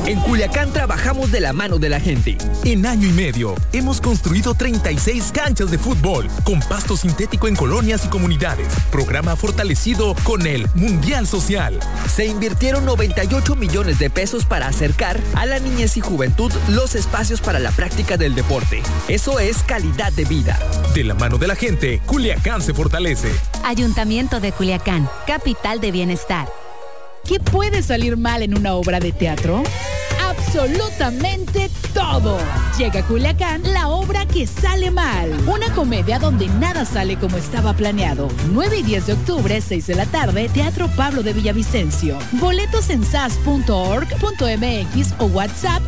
En Culiacán trabajamos de la mano de la gente. En año y medio hemos construido 36 canchas de fútbol con pasto sintético en colonias y comunidades. Programa fortalecido con el Mundial Social. Se invirtieron 98 millones de pesos para acercar a la niñez y juventud los espacios para la práctica del deporte. Eso es calidad de vida. De la mano de la gente, Culiacán se fortalece. Ayuntamiento de Culiacán, capital de bienestar. ¿Qué puede salir mal en una obra de teatro? Absolutamente todo. Llega a Culiacán la obra que sale mal. Una comedia donde nada sale como estaba planeado. 9 y 10 de octubre, 6 de la tarde, Teatro Pablo de Villavicencio. Boletos en sas.org.mx o WhatsApp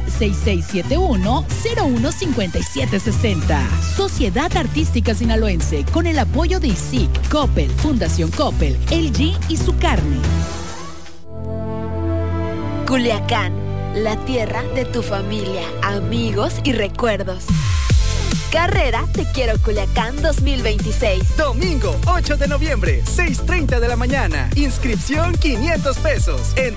6671-015760. Sociedad Artística Sinaloense, con el apoyo de ISIC, Coppel, Fundación Coppel, LG y Su Carne. Culiacán, la tierra de tu familia, amigos y recuerdos. Carrera Te Quiero Culiacán 2026. Domingo 8 de noviembre, 6:30 de la mañana. Inscripción 500 pesos en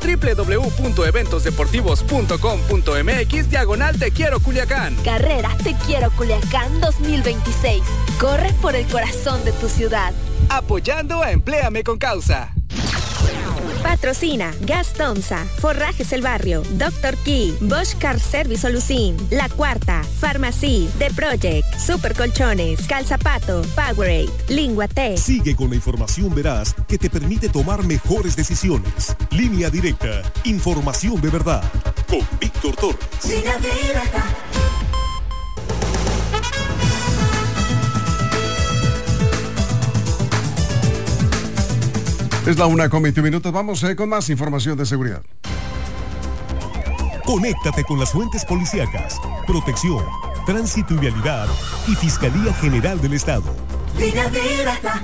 www.eventosdeportivos.com.mx/Te Quiero Culiacán. Carrera Te Quiero Culiacán 2026. Corre por el corazón de tu ciudad. Apoyando a Empléame con Causa. Patrocina Gas Tomsa, Forrajes El Barrio, Dr. Key, Bosch Car Service Solucin, La Cuarta, Farmacy, The Project, Super Colchones, Calzapato, Powerade, Lingua T. Sigue con la información veraz que te permite tomar mejores decisiones. Línea Directa, información de verdad. Con Víctor Torres. Línea Directa. Es la 1:21. Vamos con más información de seguridad. Conéctate con las fuentes policíacas, protección, tránsito y vialidad y Fiscalía General del Estado. Línea Directa.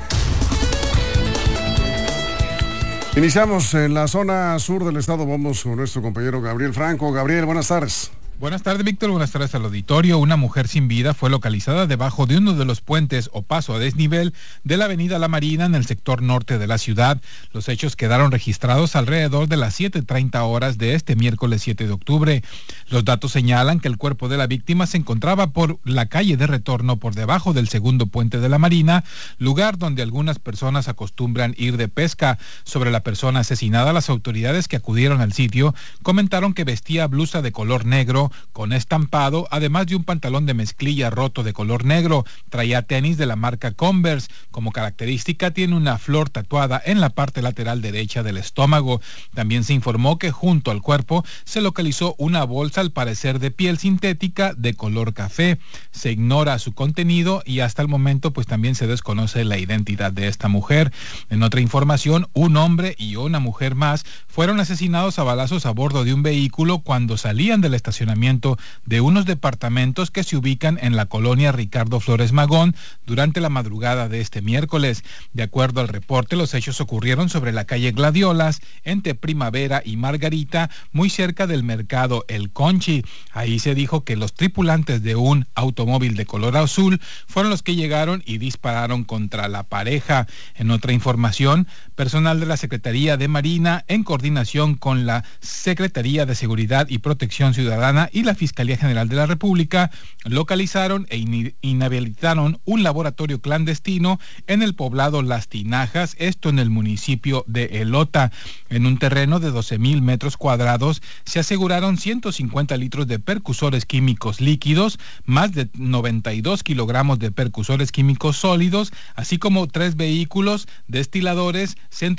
Iniciamos en la zona sur del estado. Vamos con nuestro compañero Gabriel Franco. Gabriel, buenas tardes. Buenas tardes, Víctor. Buenas tardes al auditorio. Una mujer sin vida fue localizada debajo de uno de los puentes o paso a desnivel de la avenida La Marina en el sector norte de la ciudad. Los hechos quedaron registrados alrededor de las 7:30 horas de este miércoles 7 de octubre. Los datos señalan que el cuerpo de la víctima se encontraba por la calle de retorno por debajo del segundo puente de La Marina, lugar donde algunas personas acostumbran ir de pesca. Sobre la persona asesinada, las autoridades que acudieron al sitio comentaron que vestía blusa de color negro con estampado, además de un pantalón de mezclilla roto de color negro. Traía tenis de la marca Converse. Como característica, tiene una flor tatuada en la parte lateral derecha del estómago. También se informó que junto al cuerpo se localizó una bolsa, al parecer de piel sintética de color café. Se ignora su contenido y hasta el momento pues también se desconoce la identidad de esta mujer. En otra información, un hombre y una mujer más fueron asesinados a balazos a bordo de un vehículo cuando salían del estacionamiento de unos departamentos que se ubican en la colonia Ricardo Flores Magón durante la madrugada de este miércoles. De acuerdo al reporte, los hechos ocurrieron sobre la calle Gladiolas, entre Primavera y Margarita, muy cerca del mercado El Conchi. Ahí se dijo que los tripulantes de un automóvil de color azul fueron los que llegaron y dispararon contra la pareja. En otra información, personal de la Secretaría de Marina, en coordinación con la Secretaría de Seguridad y Protección Ciudadana y la Fiscalía General de la República, localizaron e inhabilitaron un laboratorio clandestino en el poblado Las Tinajas, esto en el municipio de Elota. En un terreno de 12,000 metros cuadrados se aseguraron 150 litros de percusores químicos líquidos, más de 92 kilogramos de percusores químicos sólidos, así como 3 vehículos, destiladores,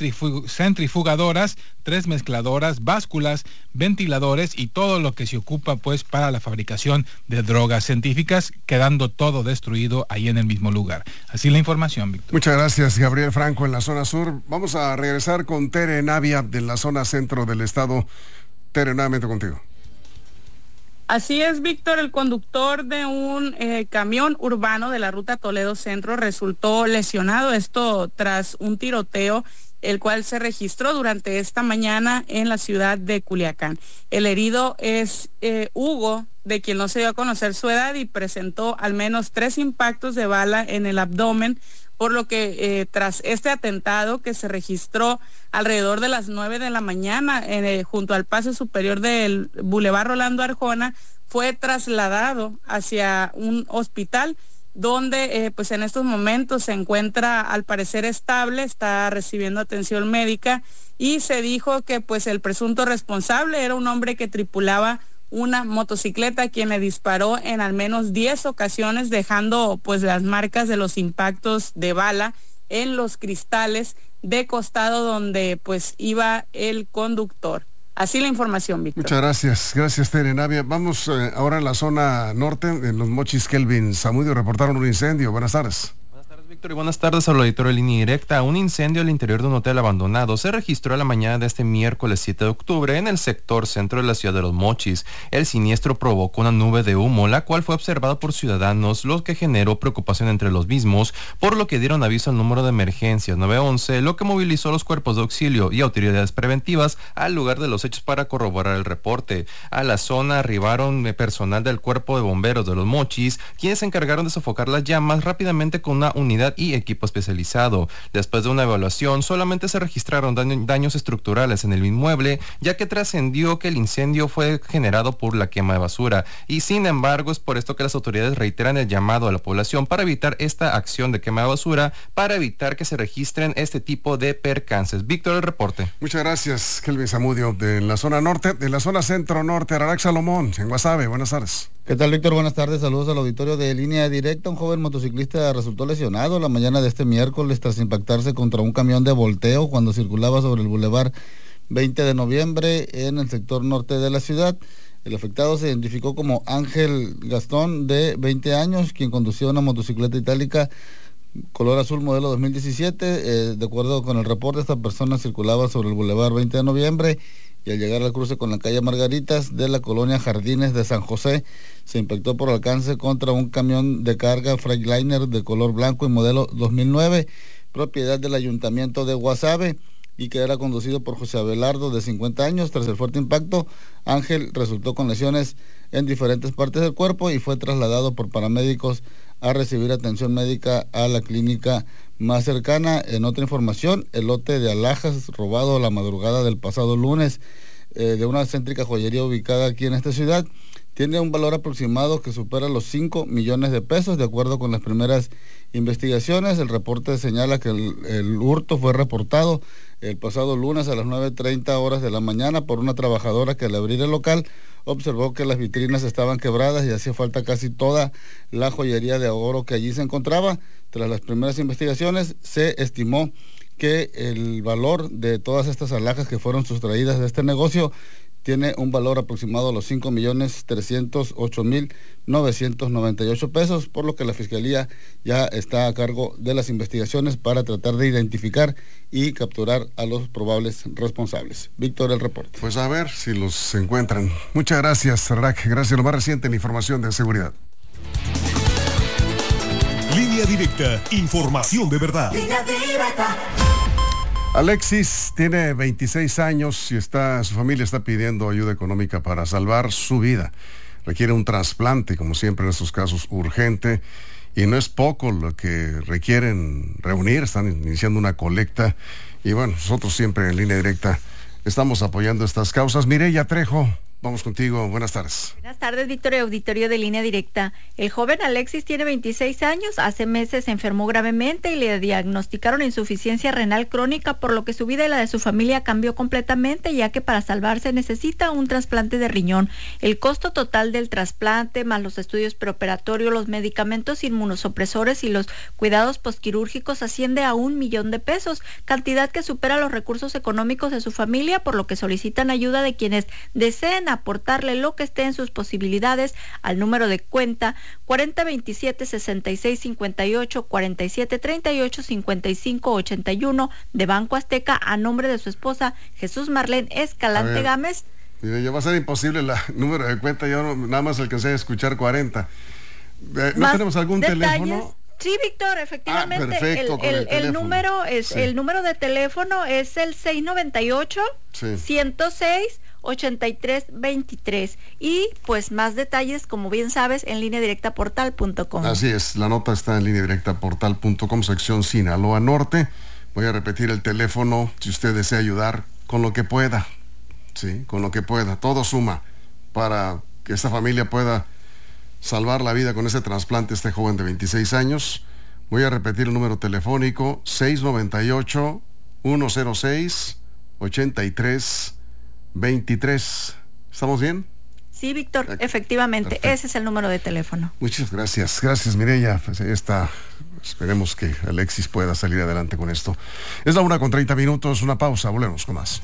centrifugadoras, 3 mezcladoras, básculas, ventiladores y todo lo que se ocupa pues para la fabricación de drogas científicas, quedando todo destruido ahí en el mismo lugar. Así la información, Víctor. Muchas gracias, Gabriel Franco, en la zona sur. Vamos a regresar con Tere Navia de la zona centro del estado. Tere, nuevamente contigo. Así es, Víctor. El conductor de un camión urbano de la ruta Toledo Centro resultó lesionado, esto tras un tiroteo, el cual se registró durante esta mañana en la ciudad de Culiacán. El herido es Hugo, de quien no se dio a conocer su edad, y presentó al menos 3 impactos de bala en el abdomen, por lo que tras este atentado que se registró alrededor de las 9 de la mañana junto al paso superior del Boulevard Rolando Arjona, fue trasladado hacia un hospital donde pues en estos momentos se encuentra al parecer estable, está recibiendo atención médica, y se dijo que pues el presunto responsable era un hombre que tripulaba una motocicleta, quien le disparó en al menos 10 ocasiones, dejando pues las marcas de los impactos de bala en los cristales de costado donde pues iba el conductor. Así la información, Víctor. Muchas gracias Tere Navia. Vamos ahora en la zona norte, en Los Mochis. Kelvin Zamudio reportaron un incendio. Buenas tardes. Víctor, y buenas tardes al auditorio de Línea Directa. Un incendio al interior de un hotel abandonado se registró la mañana de este miércoles 7 de octubre en el sector centro de la ciudad de Los Mochis. El siniestro provocó una nube de humo, la cual fue observada por ciudadanos, lo que generó preocupación entre los mismos, por lo que dieron aviso al número de emergencias 911, lo que movilizó los cuerpos de auxilio y autoridades preventivas al lugar de los hechos para corroborar el reporte. A la zona arribaron personal del Cuerpo de Bomberos de Los Mochis, quienes se encargaron de sofocar las llamas rápidamente con una unidad y equipo especializado. Después de una evaluación, solamente se registraron daños estructurales en el inmueble, ya que trascendió que el incendio fue generado por la quema de basura. Y sin embargo, es por esto que las autoridades reiteran el llamado a la población para evitar esta acción de quema de basura, para evitar que se registren este tipo de percances. Víctor, el reporte. Muchas gracias, Kelvin Zamudio. De la zona norte, de la zona centro-norte, Ararak Salomón, en Guasave. Buenas tardes. ¿Qué tal, Víctor? Buenas tardes. Saludos al auditorio de Línea Directa. Un joven motociclista resultó lesionado la mañana de este miércoles tras impactarse contra un camión de volteo cuando circulaba sobre el Boulevard 20 de noviembre en el sector norte de la ciudad. El afectado se identificó como Ángel Gastón, de 20 años, quien conducía una motocicleta itálica color azul modelo 2017. De acuerdo con el reporte, esta persona circulaba sobre el Boulevard 20 de noviembre y al llegar al cruce con la calle Margaritas de la colonia Jardines de San José, se impactó por alcance contra un camión de carga Freightliner de color blanco y modelo 2009, propiedad del Ayuntamiento de Guasave, y que era conducido por José Abelardo, de 50 años. Tras el fuerte impacto, Ángel resultó con lesiones en diferentes partes del cuerpo y fue trasladado por paramédicos a recibir atención médica a la clínica más cercana. En otra información, el lote de alhajas robado la madrugada del pasado lunes de una céntrica joyería ubicada aquí en esta ciudad tiene un valor aproximado que supera los 5 millones de pesos. De acuerdo con las primeras investigaciones, el reporte señala que el hurto fue reportado el pasado lunes a las 9:30 horas de la mañana por una trabajadora que al abrir el local observó que las vitrinas estaban quebradas y hacía falta casi toda la joyería de oro que allí se encontraba. Tras las primeras investigaciones, se estimó que el valor de todas estas alhajas que fueron sustraídas de este negocio tiene un valor aproximado a los 5.308.998 pesos, por lo que la Fiscalía ya está a cargo de las investigaciones para tratar de identificar y capturar a los probables responsables. Víctor, el reporte. Pues a ver si los encuentran. Muchas gracias, Rack. Gracias. Lo más reciente en información de seguridad. Línea Directa, información de verdad. Línea Directa. Alexis tiene 26 años y su familia está pidiendo ayuda económica para salvar su vida. Requiere un trasplante, como siempre en estos casos, urgente, y no es poco lo que requieren reunir. Están iniciando una colecta y bueno, nosotros siempre en Línea Directa estamos apoyando estas causas. Mireya Trejo, vamos contigo. Buenas tardes. Buenas tardes, Víctor, auditorio de Línea Directa. El joven Alexis tiene 26 años. Hace meses se enfermó gravemente y le diagnosticaron insuficiencia renal crónica, por lo que su vida y la de su familia cambió completamente, ya que para salvarse necesita un trasplante de riñón. El costo total del trasplante, más los estudios preoperatorios, los medicamentos inmunosupresores y los cuidados postquirúrgicos, asciende a $1 millón, cantidad que supera los recursos económicos de su familia, por lo que solicitan ayuda de quienes deseen aportarle lo que esté en sus posibilidades al número de cuenta 4027-6658, 4738-5581 de Banco Azteca, a nombre de su esposa Jesús Marlene Escalante Gámez. Mire, ya va a ser imposible el número de cuenta, yo nada más alcancé a escuchar 40. ¿No tenemos algún teléfono? Sí, Víctor, efectivamente. Perfecto, el número es, sí. El número de teléfono es el 698 106 8323. Y pues más detalles, como bien sabes, en lineadirectaportal.com. Así es, la nota está en lineadirectaportal.com, sección Sinaloa Norte. Voy a repetir el teléfono si usted desea ayudar con lo que pueda. Sí, con lo que pueda. Todo suma para que esta familia pueda salvar la vida con ese trasplante este joven de 26 años. Voy a repetir el número telefónico: 698-106-8323. ¿Estamos bien? Sí, Víctor, efectivamente, perfecto. Ese es el número de teléfono. Muchas gracias. Gracias, Mireya. Pues esperemos que Alexis pueda salir adelante con esto. Es la 1:30, una pausa, volvemos con más.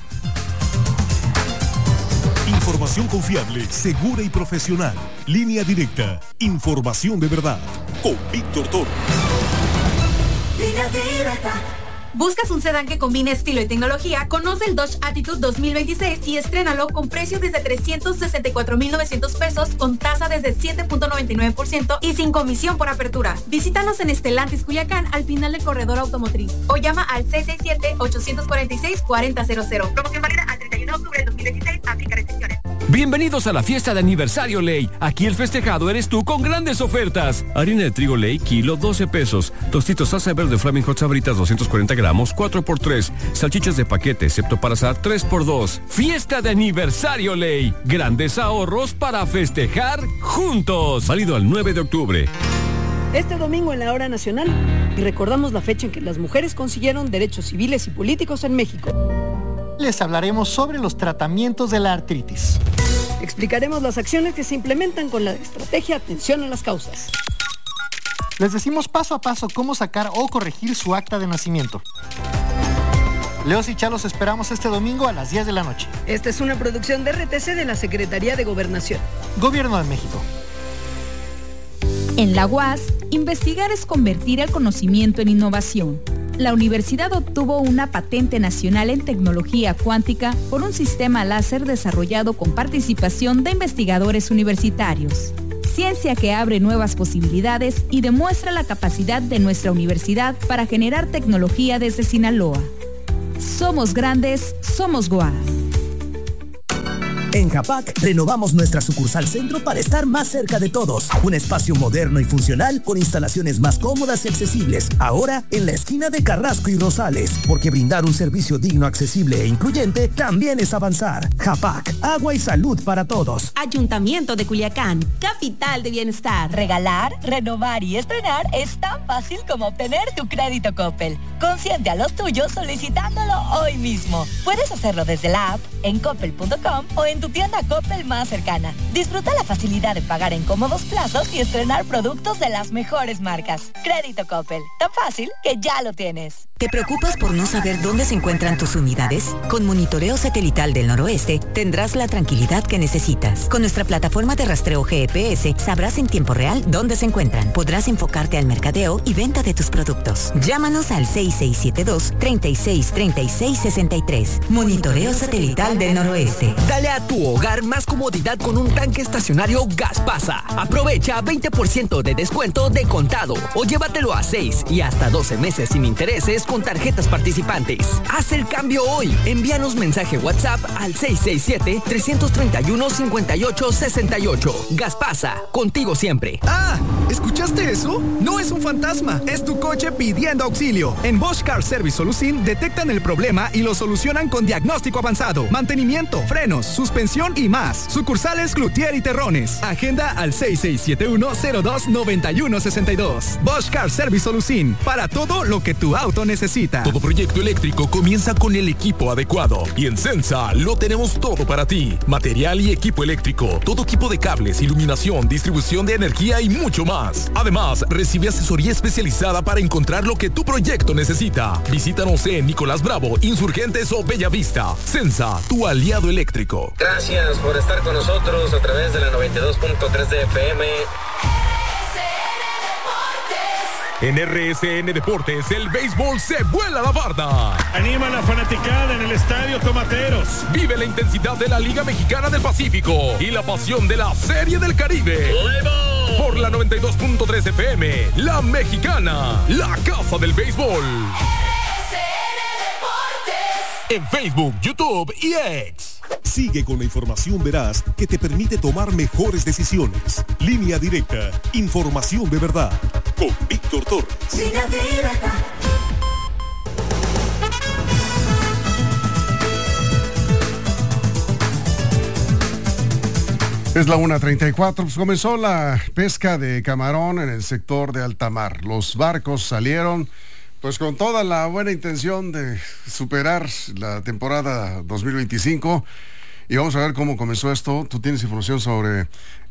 Información confiable, segura y profesional. Línea Directa. Información de verdad. Con Víctor Toro. Línea Directa. ¿Buscas un sedán que combine estilo y tecnología? Conoce el Dodge Attitude 2026 y estrénalo con precio desde 364,900 pesos, con tasa desde 7.99% y sin comisión por apertura. Visítanos en Estelantis, Culiacán, al final del corredor automotriz, o llama al 667-846-4000. Promoción válida al 31 de octubre de 2016. Aplica restricciones. Bienvenidos a la fiesta de aniversario Ley. Aquí el festejado eres tú con grandes ofertas. Harina de trigo Ley, kilo, 12 pesos. Tostitos salsa verde Flaming Hot Sabritas, 240 gramos, 4x3. Salchichas de paquete, excepto para asar, 3x2. Fiesta de aniversario Ley. Grandes ahorros para festejar juntos. Válido al 9 de octubre. Este domingo en la Hora Nacional, y recordamos la fecha en que las mujeres consiguieron derechos civiles y políticos en México. Les hablaremos sobre los tratamientos de la artritis. Explicaremos las acciones que se implementan con la estrategia Atención a las Causas. Les decimos paso a paso cómo sacar o corregir su acta de nacimiento. Leos y Chalos esperamos este domingo a las 10 de la noche. Esta es una producción de RTC de la Secretaría de Gobernación. Gobierno de México. En la UAS, investigar es convertir el conocimiento en innovación. La universidad obtuvo una patente nacional en tecnología cuántica por un sistema láser desarrollado con participación de investigadores universitarios. Ciencia que abre nuevas posibilidades y demuestra la capacidad de nuestra universidad para generar tecnología desde Sinaloa. Somos grandes, somos UAS. En Japac, renovamos nuestra sucursal centro para estar más cerca de todos. Un espacio moderno y funcional con instalaciones más cómodas y accesibles. Ahora, en la esquina de Carrasco y Rosales. Porque brindar un servicio digno, accesible e incluyente también es avanzar. Japac, agua y salud para todos. Ayuntamiento de Culiacán, capital de bienestar. Regalar, renovar y estrenar es tan fácil como obtener tu crédito Coppel. Consiente a los tuyos solicitándolo hoy mismo. Puedes hacerlo desde la app, en coppel.com o en tu tienda Coppel más cercana. Disfruta la facilidad de pagar en cómodos plazos y estrenar productos de las mejores marcas. Crédito Coppel, tan fácil que ya lo tienes. ¿Te preocupas por no saber dónde se encuentran tus unidades? Con Monitoreo Satelital del Noroeste tendrás la tranquilidad que necesitas. Con nuestra plataforma de rastreo GPS sabrás en tiempo real dónde se encuentran. Podrás enfocarte al mercadeo y venta de tus productos. Llámanos al 6672-363663. Monitoreo Satelital del Noroeste. Dale a tu hogar más comodidad con un tanque estacionario Gaspasa. Aprovecha 20% de descuento de contado o llévatelo a 6 y hasta 12 meses sin intereses con tarjetas participantes. Haz el cambio hoy. Envíanos mensaje WhatsApp al 667-331-5868. Gaspasa, contigo siempre. ¡Ah! ¿Escuchaste eso? No es un fantasma, es tu coche pidiendo auxilio. En Bosch Car Service Solution detectan el problema y lo solucionan con diagnóstico avanzado, mantenimiento, frenos, suspensión y más. Sucursales Cloutier y Terrones. Agenda al 6671-029162. Bosch Car Service Solution. Para todo lo que tu auto necesita. Todo proyecto eléctrico comienza con el equipo adecuado. Y en Sensa lo tenemos todo para ti. Material y equipo eléctrico. Todo equipo de cables, iluminación, distribución de energía y mucho más. Además, recibe asesoría especializada para encontrar lo que tu proyecto necesita. Visítanos en Nicolás Bravo, Insurgentes o Bellavista. Sensa, tu aliado eléctrico. Gracias por estar con nosotros a través de la 92.3 de FM. En RSN Deportes, el béisbol se vuela la barda. Anima a la fanaticada en el Estadio Tomateros. Vive la intensidad de la Liga Mexicana del Pacífico y la pasión de la Serie del Caribe. ¡Luego! Por la 92.3 FM, La Mexicana, la casa del béisbol. RSN Deportes. En Facebook, YouTube y X. Sigue con la información veraz que te permite tomar mejores decisiones. Línea Directa, información de verdad. Con Víctor Torres. Línea Directa. Es la 1:34, pues comenzó la pesca de camarón en el sector de alta mar. Los barcos salieron pues con toda la buena intención de superar la temporada 2025 y vamos a ver cómo comenzó esto. Tú tienes información sobre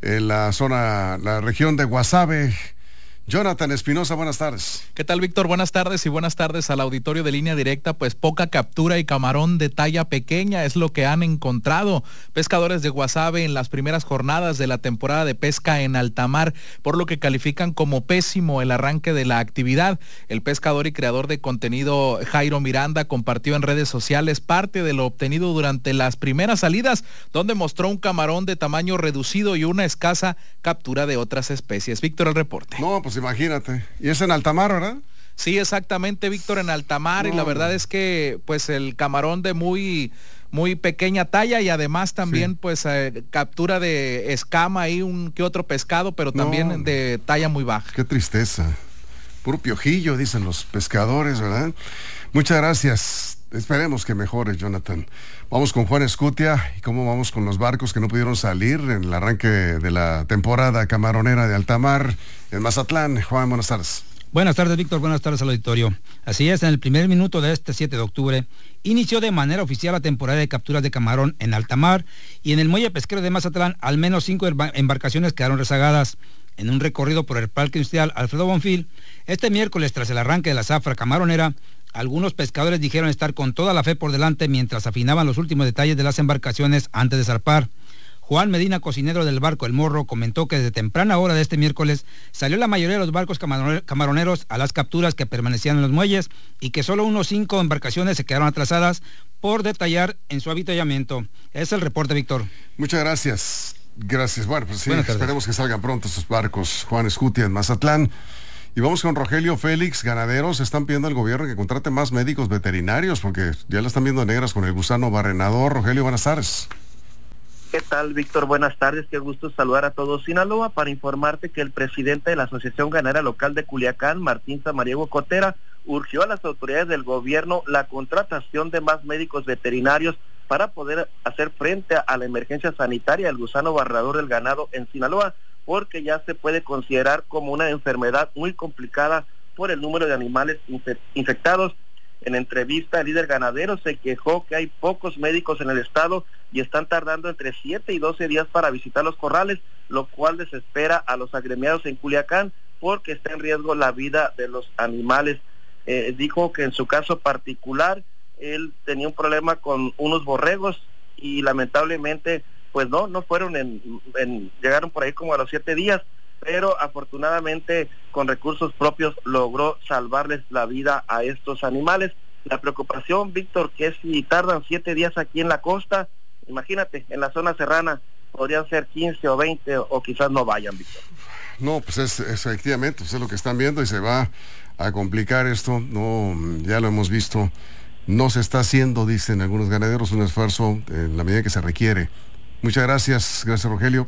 la región de Guasave. Jonathan Espinosa, buenas tardes. ¿Qué tal, Víctor? Buenas tardes y buenas tardes al auditorio de Línea Directa. Pues poca captura y camarón de talla pequeña es lo que han encontrado pescadores de Guasave en las primeras jornadas de la temporada de pesca en alta mar, por lo que califican como pésimo el arranque de la actividad. El pescador y creador de contenido Jairo Miranda compartió en redes sociales parte de lo obtenido durante las primeras salidas, donde mostró un camarón de tamaño reducido y una escasa captura de otras especies. Víctor, el reporte. No, pues imagínate. ¿Y es en alta mar, verdad? Sí, exactamente, Víctor, en alta mar. Y la verdad es que pues el camarón de muy pequeña talla y además también pues captura de escama y un que otro pescado, pero también de talla muy baja. Qué tristeza. Puro piojillo, dicen los pescadores, ¿verdad? Muchas gracias. Esperemos que mejore, Jonathan. Vamos con Juan Escutia y cómo vamos con los barcos que no pudieron salir en el arranque de la temporada camaronera de alta mar en Mazatlán. Juan, buenas tardes. Buenas tardes, Víctor. Buenas tardes al auditorio. Así es, en el primer minuto de este 7 de octubre, inició de manera oficial la temporada de capturas de camarón en alta mar y en el muelle pesquero de Mazatlán, al menos 5 embarcaciones quedaron rezagadas. En un recorrido por el Parque Industrial Alfredo Bonfil, este miércoles, tras el arranque de la zafra camaronera, algunos pescadores dijeron estar con toda la fe por delante mientras afinaban los últimos detalles de las embarcaciones antes de zarpar. Juan Medina, cocinero del barco El Morro, comentó que desde temprana hora de este miércoles salió la mayoría de los barcos camaroneros a las capturas que permanecían en los muelles y que solo unos 5 embarcaciones se quedaron atrasadas por detallar en su avituallamiento. Es el reporte, Víctor. Muchas gracias. Gracias. Bueno, pues sí, esperemos que salgan pronto esos barcos. Juan Escutia en Mazatlán. Y vamos con Rogelio Félix. Ganaderos están pidiendo al gobierno que contrate más médicos veterinarios porque ya la están viendo negras con el gusano barrenador. Rogelio, buenas tardes. ¿Qué tal, Víctor? Buenas tardes. Qué gusto saludar a todos Sinaloa para informarte que el presidente de la Asociación Ganadera Local de Culiacán, Martín Samaniego Cotera, urgió a las autoridades del gobierno la contratación de más médicos veterinarios para poder hacer frente a la emergencia sanitaria del gusano barrenador del ganado en Sinaloa, porque ya se puede considerar como una enfermedad muy complicada por el número de animales infectados. En entrevista, el líder ganadero se quejó que hay pocos médicos en el estado y están tardando entre 7 y 12 días para visitar los corrales, lo cual desespera a los agremiados en Culiacán porque está en riesgo la vida de los animales. Dijo que en su caso particular, él tenía un problema con unos borregos y lamentablemente pues no fueron llegaron por ahí como a los 7 días, pero afortunadamente con recursos propios logró salvarles la vida a estos animales. La preocupación, Víctor, que es si tardan 7 días aquí en la costa, imagínate, en la zona serrana podrían ser 15 o 20 o quizás no vayan, Víctor. No, pues es efectivamente, pues es lo que están viendo y se va a complicar esto. No, ya lo hemos visto, no se está haciendo, dicen algunos ganaderos, un esfuerzo en la medida que se requiere. Muchas gracias, Rogelio.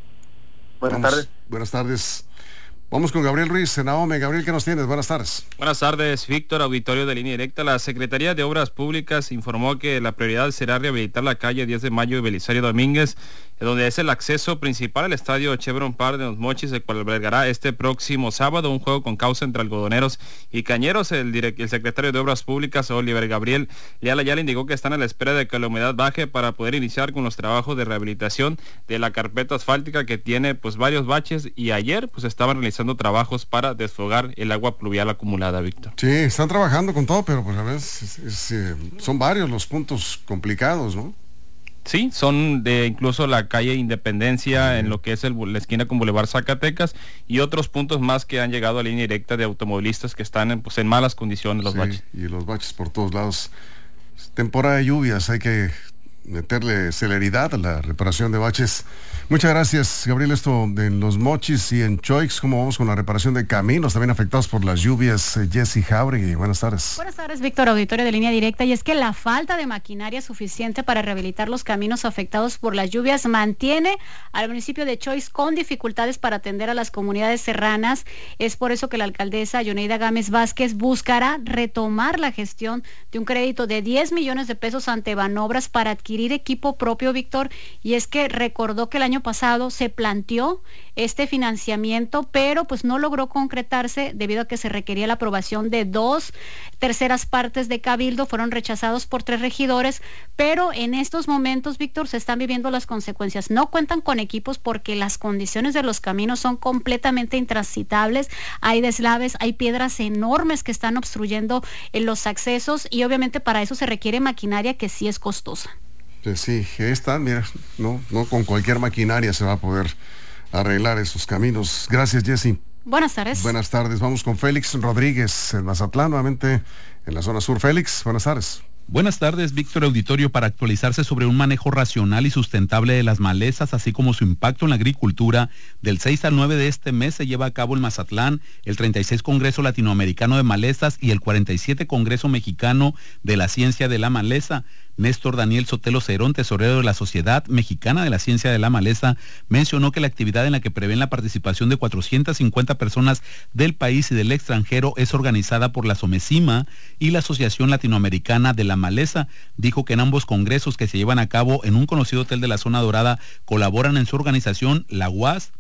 Buenas tardes. Buenas tardes. Vamos con Gabriel Ruiz, Senahome. Gabriel, ¿qué nos tienes? Buenas tardes. Buenas tardes, Víctor, auditorio de Línea Directa. La Secretaría de Obras Públicas informó que la prioridad será rehabilitar la calle 10 de Mayo y Belisario Domínguez, donde es el acceso principal al estadio Chevron Park de Los Mochis, el cual albergará este próximo sábado un juego con causa entre algodoneros y cañeros. El secretario de Obras Públicas, Oliver Gabriel Leal Ayala, indicó que están a la espera de que la humedad baje para poder iniciar con los trabajos de rehabilitación de la carpeta asfáltica que tiene pues varios baches, y ayer pues estaban realizando trabajos para desfogar el agua pluvial acumulada, Víctor. Sí, están trabajando con todo, pero pues a veces son varios los puntos complicados, ¿no? Sí, son de incluso la calle Independencia, en lo que es la esquina con Boulevard Zacatecas, y otros puntos más que han llegado a Línea Directa de automovilistas que están en malas condiciones los baches. Y los baches por todos lados. Temporada de lluvias, hay que meterle celeridad a la reparación de baches. Muchas gracias, Gabriel. Esto en Los Mochis y en Choix, ¿cómo vamos con la reparación de caminos también afectados por las lluvias? Jessy Jauregui, buenas tardes. Buenas tardes, Víctor, auditorio de Línea Directa. Y es que la falta de maquinaria suficiente para rehabilitar los caminos afectados por las lluvias mantiene al municipio de Choix con dificultades para atender a las comunidades serranas. Es por eso que la alcaldesa Yoneida Gámez Vázquez buscará retomar la gestión de un crédito de 10 millones de pesos ante Banobras para adquirir equipo propio, Víctor. Y es que recordó que el año pasado se planteó este financiamiento, pero pues no logró concretarse debido a que se requería la aprobación de 2/3 partes de Cabildo. Fueron rechazados por 3 regidores, pero en estos momentos, Víctor, se están viviendo las consecuencias. No cuentan con equipos porque las condiciones de los caminos son completamente intransitables. Hay deslaves, hay piedras enormes que están obstruyendo los accesos y obviamente para eso se requiere maquinaria que sí es costosa. Sí, mira, no con cualquier maquinaria se va a poder arreglar esos caminos. Gracias, Jessy. Buenas tardes. Buenas tardes. Vamos con Félix Rodríguez en Mazatlán, nuevamente en la zona sur. Félix, buenas tardes. Buenas tardes, Víctor Auditorio, para actualizarse sobre un manejo racional y sustentable de las malezas, así como su impacto en la agricultura. Del 6 al 9 de este mes se lleva a cabo en Mazatlán el 36 Congreso Latinoamericano de Malezas y el 47 Congreso Mexicano de la Ciencia de la Maleza. Néstor Daniel Sotelo Cerón, tesorero de la Sociedad Mexicana de la Ciencia de la Maleza, mencionó que la actividad en la que prevén la participación de 450 personas del país y del extranjero es organizada por la SOMECIMA y la Asociación Latinoamericana de la Maleza. Dijo que en ambos congresos que se llevan a cabo en un conocido hotel de la Zona Dorada colaboran en su organización la UAS,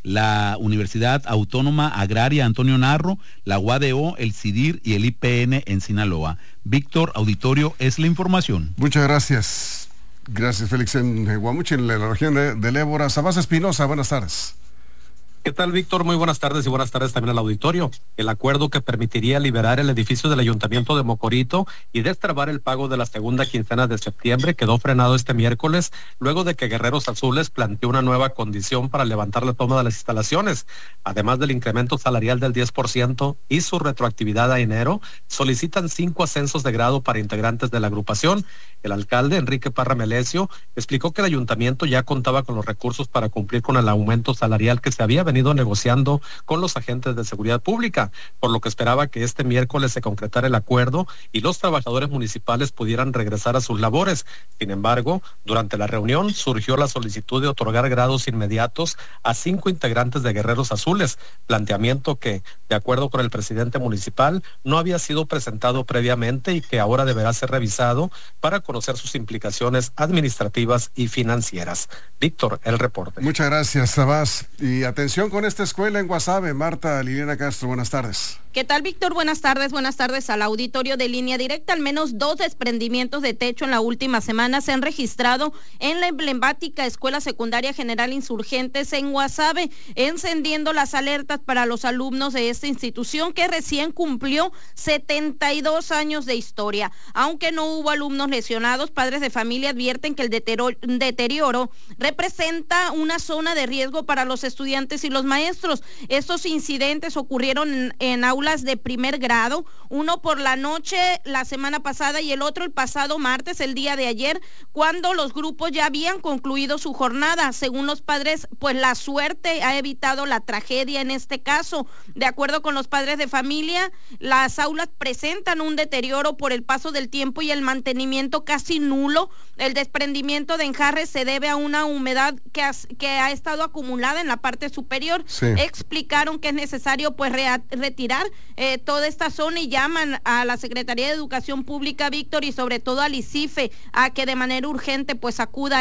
la Universidad Autónoma Agraria Antonio Narro, la UADO, el CIDIR y el IPN en Sinaloa. Víctor Auditorio, es la información. Muchas gracias. Gracias, Félix. En Guamuchi, en la región del Ébora. Sabás Espinosa, buenas tardes. ¿Qué tal, Víctor? Muy buenas tardes y buenas tardes también al auditorio. El acuerdo que permitiría liberar el edificio del Ayuntamiento de Mocorito y destrabar el pago de la segunda quincena de septiembre quedó frenado este miércoles luego de que Guerreros Azules planteó una nueva condición para levantar la toma de las instalaciones. Además del incremento salarial del 10% y su retroactividad a enero, solicitan 5 ascensos de grado para integrantes de la agrupación. El alcalde, Enrique Parra Melesio, explicó que el ayuntamiento ya contaba con los recursos para cumplir con el aumento salarial que se había venido negociando con los agentes de seguridad pública, por lo que esperaba que este miércoles se concretara el acuerdo y los trabajadores municipales pudieran regresar a sus labores. Sin embargo, durante la reunión surgió la solicitud de otorgar grados inmediatos a 5 integrantes de Guerreros Azules, planteamiento que, de acuerdo con el presidente municipal, no había sido presentado previamente y que ahora deberá ser revisado para conocer sus implicaciones administrativas y financieras. Víctor, el reporte. Muchas gracias, Sabás. Y atención con esta escuela en Guasave. Marta Liliana Castro, buenas tardes. ¿Qué tal, Víctor? Buenas tardes al auditorio de Línea Directa. Al menos 2 desprendimientos de techo en la última semana se han registrado en la emblemática Escuela Secundaria General Insurgentes en Guasave, encendiendo las alertas para los alumnos de esta institución que recién cumplió 72 años de historia. Aunque no hubo alumnos lesionados, padres de familia advierten que el deterioro representa una zona de riesgo para los estudiantes y los maestros. Estos incidentes ocurrieron en aulas de primer grado, uno por la noche la semana pasada y el otro el pasado martes, el día de ayer, cuando los grupos ya habían concluido su jornada. Según los padres, pues la suerte ha evitado la tragedia en este caso. De acuerdo con los padres de familia, las aulas presentan un deterioro por el paso del tiempo y el mantenimiento casi nulo. El desprendimiento de enjarres se debe a una humedad que ha estado acumulada en la parte superior. Sí. Explicaron que es necesario pues retirar toda esta zona y llaman a la Secretaría de Educación Pública, Víctor, y sobre todo al ICIFE a que de manera urgente pues acuda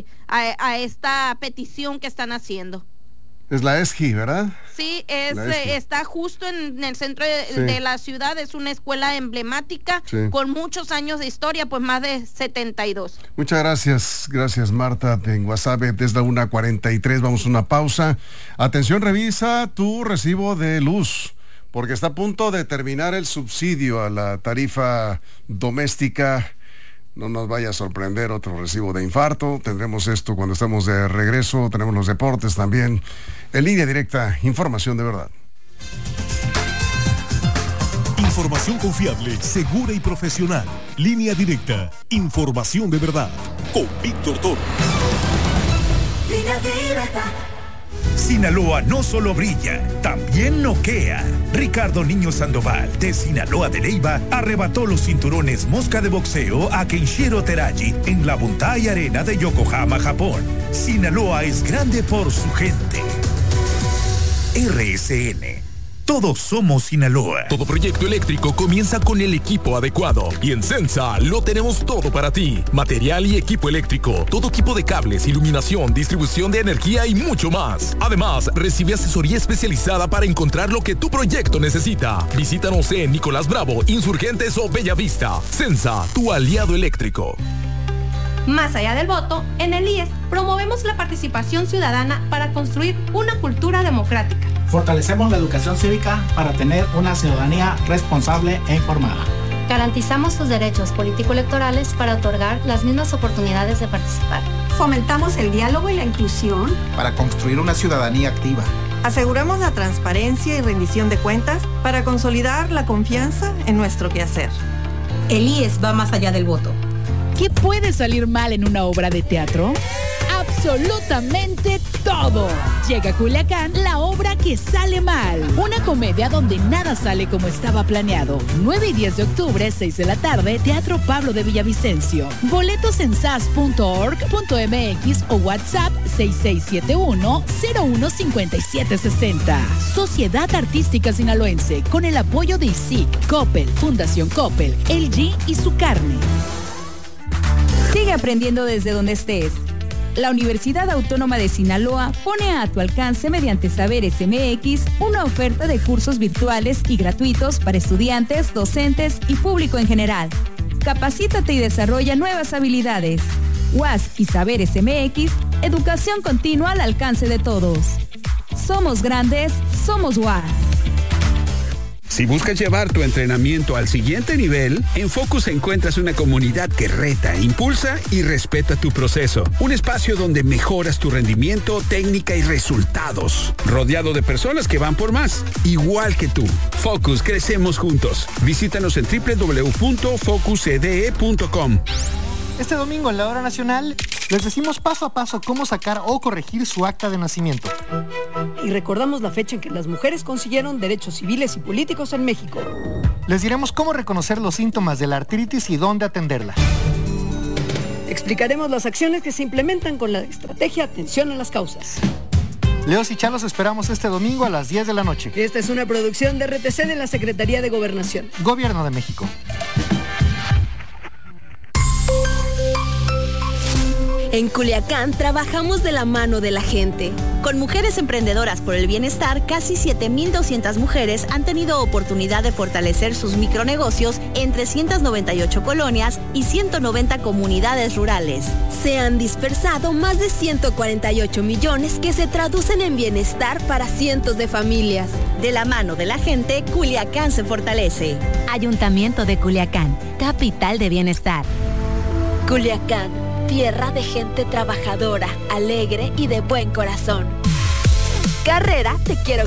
a esta petición que están haciendo. Es la ESGI, ¿verdad? Sí, está justo en el centro de la ciudad. Es una escuela emblemática con muchos años de historia, pues más de 72. Muchas gracias Marta en Guasave. Desde la 1:43 vamos a una pausa. Atención, revisa tu recibo de luz, porque está a punto de terminar el subsidio a la tarifa doméstica. No nos vaya a sorprender otro recibo de infarto. Tendremos esto cuando estemos de regreso. Tenemos los deportes también. En Línea Directa, información de verdad. Información confiable, segura y profesional. Línea Directa. Información de verdad. Con Víctor Toro. Línea Directa. Sinaloa no solo brilla, también noquea. Ricardo Niño Sandoval, de Sinaloa de Leyva, arrebató los cinturones mosca de boxeo a Kenshiro Teraji en la Buntai Arena de Yokohama, Japón. Sinaloa es grande por su gente. RSN. Todos somos Sinaloa. Todo proyecto eléctrico comienza con el equipo adecuado. Y en Sensa lo tenemos todo para ti. Material y equipo eléctrico. Todo tipo de cables, iluminación, distribución de energía y mucho más. Además, recibe asesoría especializada para encontrar lo que tu proyecto necesita. Visítanos en Nicolás Bravo, Insurgentes o Bellavista. Sensa, tu aliado eléctrico. Más allá del voto, en el IES promovemos la participación ciudadana para construir una cultura democrática. Fortalecemos la educación cívica para tener una ciudadanía responsable e informada. Garantizamos sus derechos político-electorales para otorgar las mismas oportunidades de participar. Fomentamos el diálogo y la inclusión para construir una ciudadanía activa. Aseguramos la transparencia y rendición de cuentas para consolidar la confianza en nuestro quehacer. El IES va más allá del voto. ¿Qué puede salir mal en una obra de teatro? Absolutamente todo. Llega a Culiacán la obra que sale mal. Una comedia donde nada sale como estaba planeado. 9 y 10 de octubre, 6 de la tarde, Teatro Pablo de Villavicencio. Boletos en sas.org.mx o WhatsApp 6671-015760. Sociedad Artística Sinaloense, con el apoyo de ISIC, Coppel, Fundación Coppel, LG y Su Carne. Sigue aprendiendo desde donde estés. La Universidad Autónoma de Sinaloa pone a tu alcance mediante Saberes MX una oferta de cursos virtuales y gratuitos para estudiantes, docentes y público en general. Capacítate y desarrolla nuevas habilidades. UAS y Saberes MX, educación continua al alcance de todos. Somos grandes, somos UAS. Si buscas llevar tu entrenamiento al siguiente nivel, en Focus encuentras una comunidad que reta, impulsa y respeta tu proceso. Un espacio donde mejoras tu rendimiento, técnica y resultados. Rodeado de personas que van por más, igual que tú. Focus, crecemos juntos. Visítanos en www.focuscde.com. Este domingo en la Hora Nacional les decimos paso a paso cómo sacar o corregir su acta de nacimiento. Y recordamos la fecha en que las mujeres consiguieron derechos civiles y políticos en México. Les diremos cómo reconocer los síntomas de la artritis y dónde atenderla. Explicaremos las acciones que se implementan con la estrategia Atención a las Causas. Leos y Chalos esperamos este domingo a las 10 de la noche. Esta es una producción de RTC de la Secretaría de Gobernación. Gobierno de México. En Culiacán trabajamos de la mano de la gente. Con Mujeres Emprendedoras por el Bienestar, casi 7,200 mujeres han tenido oportunidad de fortalecer sus micronegocios en 398 colonias y 190 comunidades rurales. Se han dispersado más de 148 millones que se traducen en bienestar para cientos de familias. De la mano de la gente, Culiacán se fortalece. Ayuntamiento de Culiacán, capital de bienestar. Culiacán, tierra de gente trabajadora, alegre y de buen corazón. Carrera, te quiero